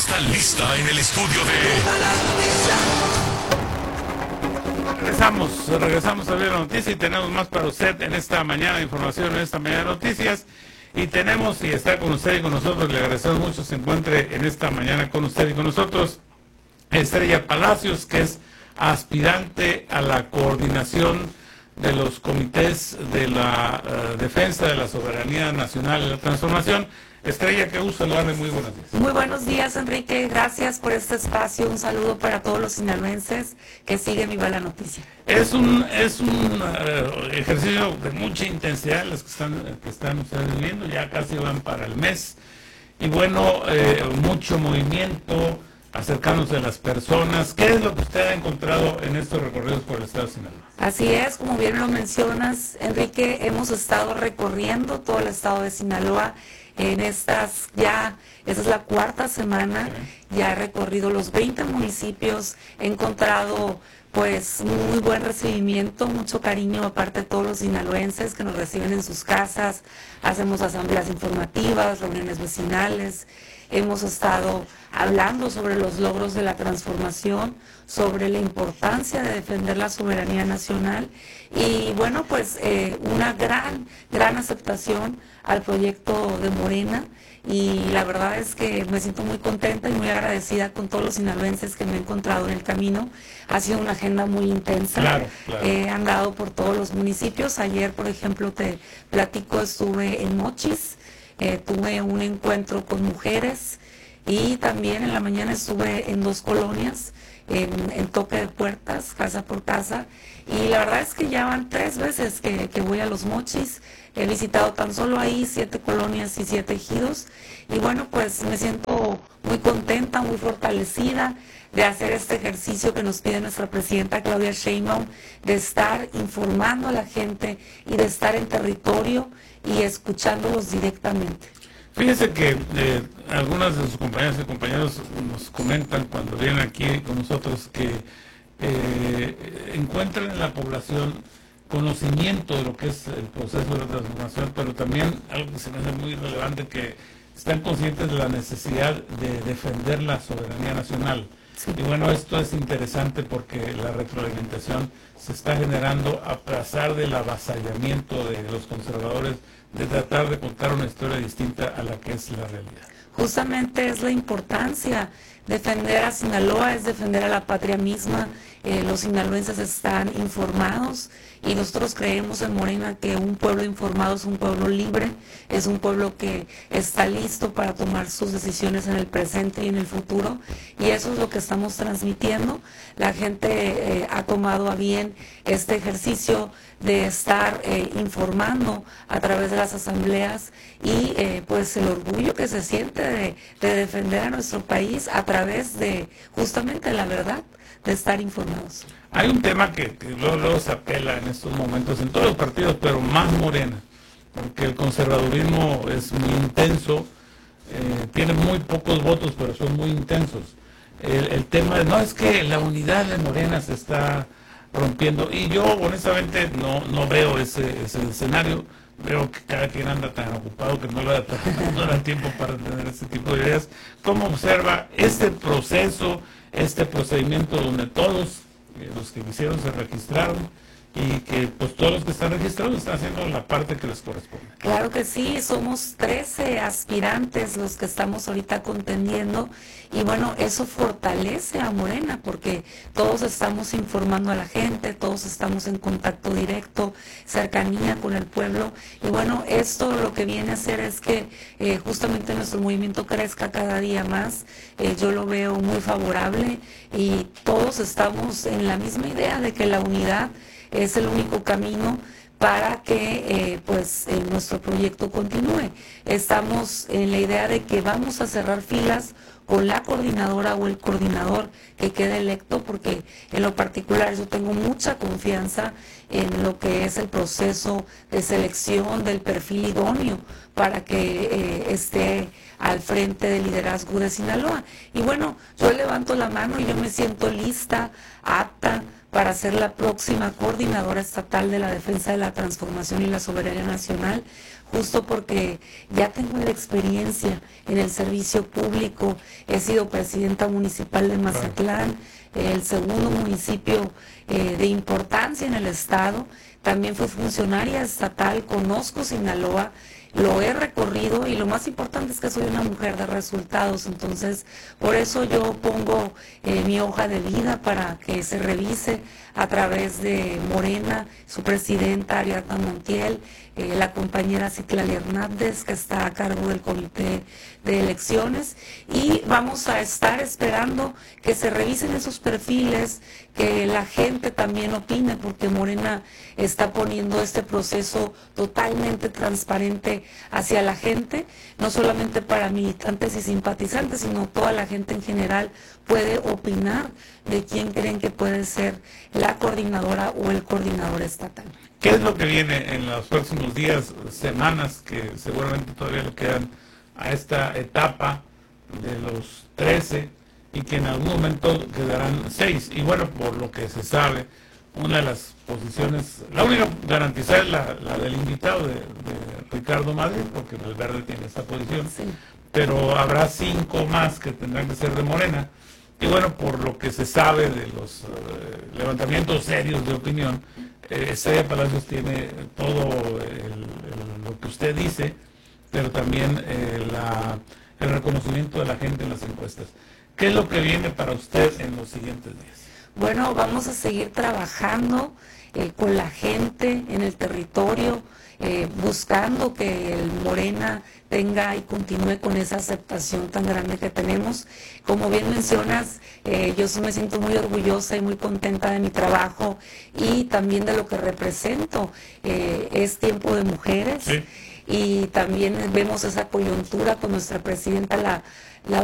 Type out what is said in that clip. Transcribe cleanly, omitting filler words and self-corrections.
está lista en el estudio de... Regresamos a ver la noticia y tenemos más para usted en esta mañana de información, en esta mañana de noticias. Y está con usted y con nosotros, le agradecemos mucho se encuentre en esta mañana con usted y con nosotros Estrella Palacios, que es aspirante a la coordinación de los comités de la defensa de la soberanía nacional y la transformación. Estrella, qué gusto saludarle, muy buenos días. Muy buenos días, Enrique, gracias por este espacio, un saludo para todos los sinaloenses que siguen Viva la Noticia. Es un ejercicio de mucha intensidad, los que están ustedes viviendo, ya casi van para el mes, y bueno, mucho movimiento, acercándose a las personas. ¿Qué es lo que usted ha encontrado en estos recorridos por el estado de Sinaloa? Así es, como bien lo mencionas, Enrique, hemos estado recorriendo todo el estado de Sinaloa. Esta es la cuarta semana, ya he recorrido los 20 municipios, he encontrado pues muy buen recibimiento, mucho cariño aparte de todos los sinaloenses que nos reciben en sus casas, hacemos asambleas informativas, reuniones vecinales, hemos estado hablando sobre los logros de la transformación, sobre la importancia de defender la soberanía nacional y bueno, pues una gran aceptación al proyecto de Morena y la verdad es que me siento muy contenta y muy agradecida con todos los sinaloenses que me he encontrado en el camino. Ha sido una agenda muy intensa, claro. He andado por todos los municipios. Ayer, por ejemplo, te platico, estuve en Mochis, tuve un encuentro con mujeres y también en la mañana estuve en 2 colonias, en toque de puertas, casa por casa, y la verdad es que ya van 3 veces que voy a los Mochis. He visitado tan solo ahí 7 colonias y 7 ejidos, y bueno, pues me siento muy contenta, muy fortalecida de hacer este ejercicio que nos pide nuestra presidenta Claudia Sheinbaum, de estar informando a la gente y de estar en territorio y escuchándolos directamente. Fíjese que algunas de sus compañeras y compañeros nos comentan cuando vienen aquí con nosotros que encuentran en la población conocimiento de lo que es el proceso de la transformación, pero también algo que se me hace muy relevante, que están conscientes de la necesidad de defender la soberanía nacional. Sí. Y bueno, esto es interesante porque la retroalimentación se está generando a pesar del avasallamiento de los conservadores, de tratar de contar una historia distinta a la que es la realidad. Justamente es la importancia. Defender a Sinaloa es defender a la patria misma. Los sinaloenses están informados y nosotros creemos en Morena que un pueblo informado es un pueblo libre, es un pueblo que está listo para tomar sus decisiones en el presente y en el futuro, y eso es lo que estamos transmitiendo. La gente ha tomado a bien este ejercicio de estar informando a través de las asambleas y pues el orgullo que se siente de defender a nuestro país a través de justamente la verdad, de estar informados. Hay un tema que luego se apela en estos momentos en todos los partidos, pero más Morena, porque el conservadurismo es muy intenso, tiene muy pocos votos, pero son muy intensos. El tema no es que la unidad de Morena se está rompiendo, y yo honestamente no veo ese escenario. Veo que cada quien anda tan ocupado que no le da tiempo para tener ese tipo de ideas. ¿Cómo observa este proceso, este procedimiento donde todos los que quisieron se registraron y que pues todos los que están registrados están haciendo la parte que les corresponde? Claro que sí, somos 13 aspirantes los que estamos ahorita contendiendo y bueno, eso fortalece a Morena porque todos estamos informando a la gente, todos estamos en contacto directo, cercanía con el pueblo y bueno, esto lo que viene a hacer es que justamente nuestro movimiento crezca cada día más. Yo lo veo muy favorable y todos estamos en la misma idea de que la unidad es el único camino para que nuestro proyecto continúe. Estamos en la idea de que vamos a cerrar filas con la coordinadora o el coordinador que quede electo, porque en lo particular yo tengo mucha confianza en lo que es el proceso de selección del perfil idóneo para que esté al frente del liderazgo de Sinaloa. Y bueno, yo levanto la mano y yo me siento lista, apta para ser la próxima coordinadora estatal de la defensa de la transformación y la soberanía nacional, justo porque ya tengo la experiencia en el servicio público. He sido presidenta municipal de Mazatlán, el segundo municipio de importancia en el estado. También fui funcionaria estatal, conozco Sinaloa, lo he recorrido y lo más importante es que soy una mujer de resultados. Entonces, por eso yo pongo mi hoja de vida para que se revise a través de Morena, su presidenta Ariadna Montiel, la compañera Citlali Hernández, que está a cargo del comité de elecciones, y vamos a estar esperando que se revisen esos perfiles, que la gente también opine, porque Morena está poniendo este proceso totalmente transparente hacia la gente, no solamente para militantes y simpatizantes, sino toda la gente en general puede opinar de quién creen que puede ser la coordinadora o el coordinador estatal. ¿Qué es lo que viene en los próximos días, semanas, que seguramente todavía le quedan a esta etapa de los 13 y que en algún momento quedarán 6? Y bueno, por lo que se sabe, una de las posiciones, la única garantizada es la del invitado de Ricardo Madrid, porque el Verde tiene esa posición, Sí. pero habrá 5 más que tendrán que ser de Morena. Y bueno, por lo que se sabe de los levantamientos serios de opinión, Estrella Palacios tiene todo lo que usted dice, pero también el reconocimiento de la gente en las encuestas. ¿Qué es lo que viene para usted en los siguientes días? Bueno, vamos a seguir trabajando con la gente en el territorio, buscando que el Morena tenga y continúe con esa aceptación tan grande que tenemos. Como bien mencionas, yo sí me siento muy orgullosa y muy contenta de mi trabajo y también de lo que represento. Es tiempo de mujeres. Sí. Y también vemos esa coyuntura con nuestra presidenta, la